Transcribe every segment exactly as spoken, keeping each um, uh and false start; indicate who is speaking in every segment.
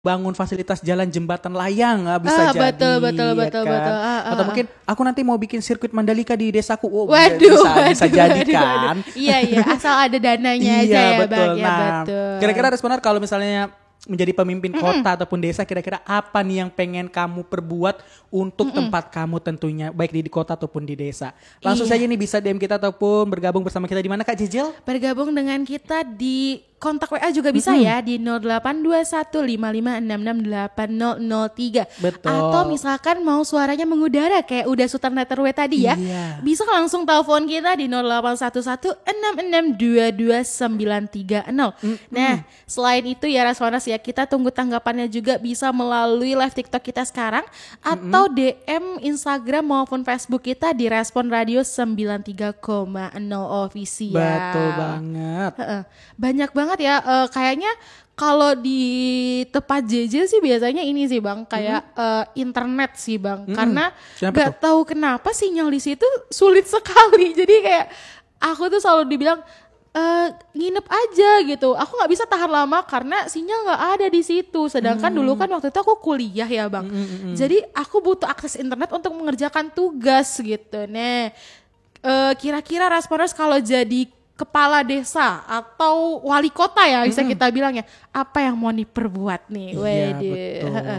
Speaker 1: bangun fasilitas jalan jembatan layang ah, bisa
Speaker 2: Ah,
Speaker 1: jadi
Speaker 2: betul, betul,
Speaker 1: ya
Speaker 2: betul,
Speaker 1: kan?
Speaker 2: betul. Ah, ah,
Speaker 1: Atau
Speaker 2: ah.
Speaker 1: mungkin aku nanti mau bikin sirkuit Mandalika di desaku. Oh,
Speaker 2: Waduh,
Speaker 1: bisa,
Speaker 2: waduh,
Speaker 1: bisa jadi
Speaker 2: waduh,
Speaker 1: kan?
Speaker 2: waduh. Iya, iya, asal ada dananya aja
Speaker 1: Iya
Speaker 2: ya,
Speaker 1: betul.
Speaker 2: Bang. Ya,
Speaker 1: Nah,
Speaker 2: betul.
Speaker 1: kira-kira Responer kalau misalnya menjadi pemimpin kota ataupun desa, kira-kira apa nih yang pengen kamu perbuat untuk tempat kamu tentunya, baik di, di kota ataupun di desa. Langsung
Speaker 2: Iya.
Speaker 1: saja nih bisa D M kita ataupun bergabung bersama kita di mana Kak Jejel?
Speaker 2: Bergabung dengan kita di kontak W A juga bisa
Speaker 1: Mm-mm.
Speaker 2: ya di nol delapan dua satu lima lima enam enam delapan nol nol tiga.
Speaker 1: Betul.
Speaker 2: Atau misalkan mau suaranya mengudara kayak udah Sultan Letter W tadi ya.
Speaker 1: Iya.
Speaker 2: Bisa langsung telepon kita di nol delapan satu satu enam enam dua dua sembilan tiga nol. Nah, selain itu ya Raswanas ya, kita tunggu tanggapannya juga bisa melalui live TikTok kita sekarang atau D M Instagram maupun Facebook kita di Respon Radio sembilan tiga koma nol official.
Speaker 1: Betul banget.
Speaker 2: Heeh. Banyak banget ya, eh, kayaknya kalau di tempat J J sih biasanya ini sih Bang, kayak eh, internet sih Bang,
Speaker 1: Mm-mm.
Speaker 2: karena
Speaker 1: Kenapa
Speaker 2: nggak tahu kenapa sinyal di situ sulit sekali. Jadi kayak aku tuh selalu dibilang eh nginep aja gitu, aku nggak bisa tahan lama karena sinyal nggak ada di situ. Sedangkan dulu kan waktu itu aku kuliah ya Bang, jadi aku butuh akses internet untuk mengerjakan tugas gitu. Nah, eh, kira-kira Rasponers kalau jadi kepala desa atau wali kota ya bisa kita bilang ya, apa yang mau diperbuat nih?
Speaker 1: Iya
Speaker 2: Waduh.
Speaker 1: betul.
Speaker 2: Heeh.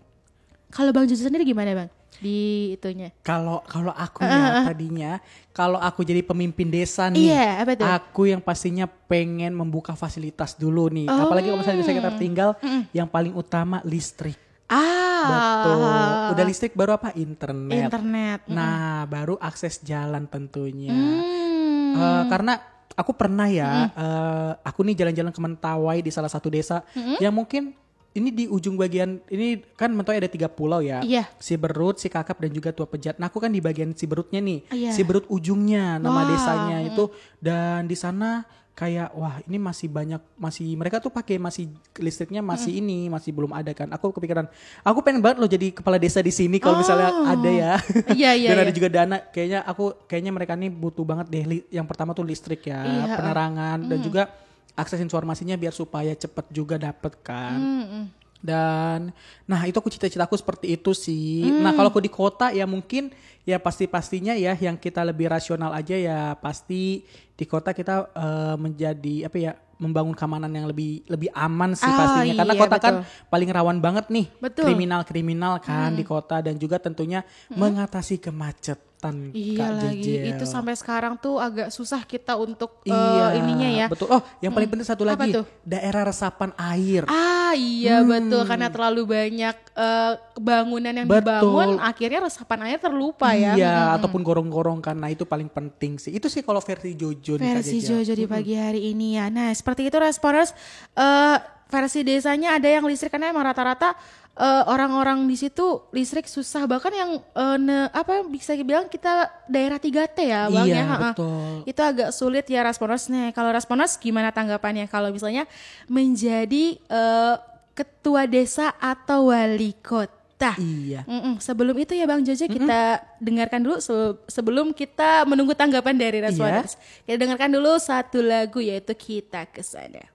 Speaker 2: Kalau Bang Jojo sendiri gimana Bang di itunya?
Speaker 1: Kalau kalau aku ya tadinya, kalau aku jadi pemimpin desa nih,
Speaker 2: Iya, apa tuh?
Speaker 1: aku yang pastinya pengen membuka fasilitas dulu nih.
Speaker 2: Oh.
Speaker 1: Apalagi kalau misalnya desa kita tinggal, yang paling utama listrik.
Speaker 2: Ah,
Speaker 1: Betul. Udah listrik baru apa? Internet.
Speaker 2: internet.
Speaker 1: Nah, baru akses jalan tentunya.
Speaker 2: Hmm.
Speaker 1: Eh, karena aku pernah ya, eh, aku nih jalan-jalan ke Mentawai di salah satu desa yang mungkin ini di ujung bagian, ini kan Mentawai ada tiga pulau ya,
Speaker 2: Iya.
Speaker 1: Siberut, Sikakap dan juga Tua Pejat. Nah aku kan di bagian Siberutnya nih,
Speaker 2: Iya.
Speaker 1: Siberut ujungnya nama
Speaker 2: Wow.
Speaker 1: desanya itu, dan di sana kayak wah ini masih banyak, masih mereka tuh pakai masih listriknya masih ini masih belum ada kan. Aku kepikiran, aku pengen banget loh jadi kepala desa di sini kalau misalnya
Speaker 2: Oh.
Speaker 1: ada ya.
Speaker 2: Iya, iya,
Speaker 1: Dan ada
Speaker 2: iya.
Speaker 1: juga dana. Kayaknya aku kayaknya mereka nih butuh banget deh. li- Yang pertama tuh listrik ya,
Speaker 2: Iya.
Speaker 1: penerangan dan juga akses informasinya biar supaya cepet juga dapet kan.
Speaker 2: Mm-mm.
Speaker 1: Dan nah itu aku cita-citaku seperti itu sih. Nah kalau aku di kota ya mungkin ya pasti-pastinya ya yang kita lebih rasional aja ya pasti di kota kita eh, menjadi apa ya, membangun keamanan yang lebih lebih aman sih
Speaker 2: Ah,
Speaker 1: pastinya. Karena
Speaker 2: iya,
Speaker 1: kota kan
Speaker 2: betul.
Speaker 1: paling rawan banget nih
Speaker 2: Betul.
Speaker 1: kriminal-kriminal kan di kota, dan juga tentunya mengatasi kemacetan.
Speaker 2: Iya
Speaker 1: Kak
Speaker 2: lagi,
Speaker 1: Jejel.
Speaker 2: itu sampai sekarang tuh agak susah kita untuk eh,
Speaker 1: Iya,
Speaker 2: ininya ya.
Speaker 1: betul. Oh, yang paling penting satu
Speaker 2: Apa
Speaker 1: lagi,
Speaker 2: tuh?
Speaker 1: daerah resapan air.
Speaker 2: Ah iya
Speaker 1: Hmm.
Speaker 2: betul, karena terlalu banyak eh, bangunan yang
Speaker 1: Betul.
Speaker 2: dibangun, akhirnya resapan air terlupa ya.
Speaker 1: Iya, ataupun gorong-gorong kan. Nah, itu paling penting sih. Itu sih kalau versi Jojo nih Kak
Speaker 2: Versi
Speaker 1: Jejel.
Speaker 2: Jojo di pagi hari ini ya. Nah seperti itu Responers, eh, versi desanya ada yang listrik karena emang rata-rata eh, orang-orang di situ listrik susah, bahkan yang eh, ne- apa bisa dibilang kita daerah tiga T ya Bang
Speaker 1: Iya,
Speaker 2: ya. Ha-ha.
Speaker 1: betul.
Speaker 2: Itu agak sulit ya Responers. Nih kalau Responers gimana tanggapannya kalau misalnya menjadi eh, ketua desa atau wali kota?
Speaker 1: Iya.
Speaker 2: Mm-mm. Sebelum itu ya Bang Jojo kita dengarkan dulu se- sebelum kita menunggu tanggapan dari Responers. Kita dengarkan dulu satu lagu yaitu Kita Kesana.